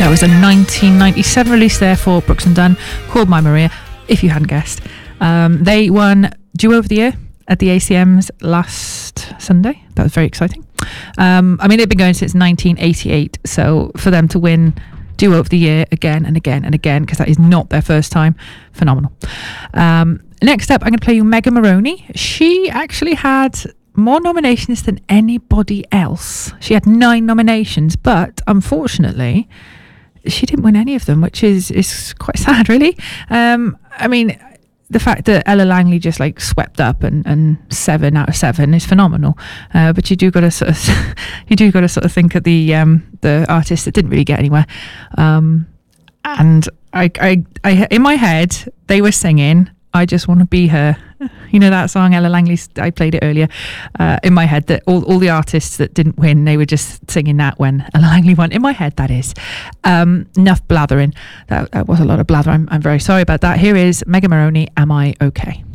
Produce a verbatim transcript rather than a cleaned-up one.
That was a nineteen ninety-seven release there for Brooks and Dunn called My Maria, if you hadn't guessed. Um, they won Duo of the Year at the A C Ms last Sunday. That was very exciting. Um, I mean, they've been going since nineteen eighty-eight, so for them to win Duo of the Year again and again and again, because that is not their first time, phenomenal. Um, next up, I'm going to play you Mega Maroney. She actually had more nominations than anybody else. She had nine nominations, but unfortunately, she didn't win any of them, which is is quite sad, really. Um, I mean, the fact that Ella Langley just like swept up and, and seven out of seven is phenomenal. Uh, but you do got to sort of you do got to sort of think of the um, the artists that didn't really get anywhere. Um, and I, I I in my head they were singing "I Just Want to Be Her." You know that song, Ella Langley's, I played it earlier, uh, in my head, that all, all the artists that didn't win, they were just singing that when Ella Langley won. In my head, that is. Um, enough blathering. That, that was a lot of blather. I'm, I'm very sorry about that. Here is Mega Maroney, Am I Okay?